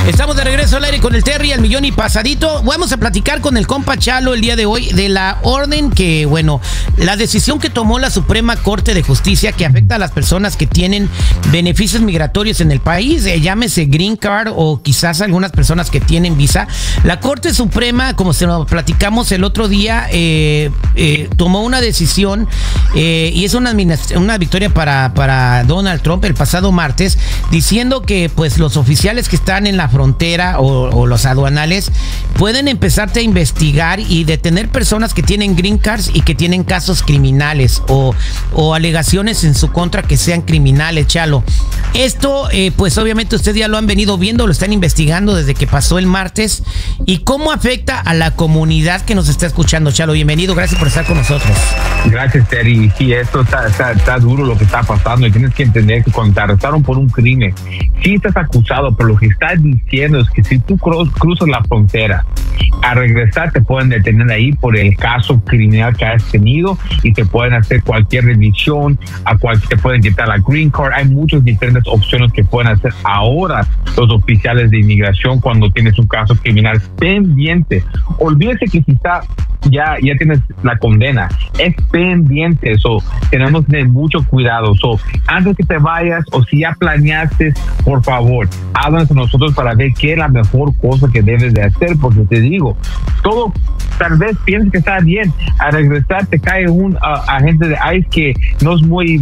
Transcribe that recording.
Estamos de regreso al aire con el Terry al millón y pasadito. Vamos a platicar con el compa Chalo el día de hoy de la orden que, bueno, la decisión que tomó la Suprema Corte de Justicia que afecta a las personas que tienen beneficios migratorios en el país, llámese Green Card o quizás algunas personas que tienen visa. La Corte Suprema, como se lo platicamos el otro día, tomó una decisión y es una victoria para Donald Trump el pasado martes, diciendo que pues los oficiales que están en la frontera o los aduanales pueden empezarte a investigar y detener personas que tienen green cards y que tienen casos criminales o alegaciones en su contra que sean criminales, Chalo. Esto, pues obviamente ustedes ya lo han venido viendo, lo están investigando desde que pasó el martes. ¿Y cómo afecta a la comunidad que nos está escuchando, Chalo? Bienvenido, gracias por estar con nosotros. Gracias, Terry. Sí, esto está duro lo que está pasando y tienes que entender que cuando te arrestaron por un crimen, sí estás acusado, pero lo que estás diciendo es que si tú cruzas la frontera, a regresar te pueden detener ahí por el caso criminal que has tenido y te pueden hacer cualquier revisión, te pueden quitar la green card. Hay muchas diferentes opciones que pueden hacer ahora los oficiales de inmigración cuando tienes un caso criminal pendiente. Olvídese que si ya tienes la condena, es pendiente, eso tenemos que tener mucho cuidado. Antes que te vayas o si ya planeaste, por favor, háblanos a nosotros para ver qué es la mejor cosa que debes de hacer, porque te digo, todo tal vez pienses que está bien, a regresar te cae un agente de ICE que no es muy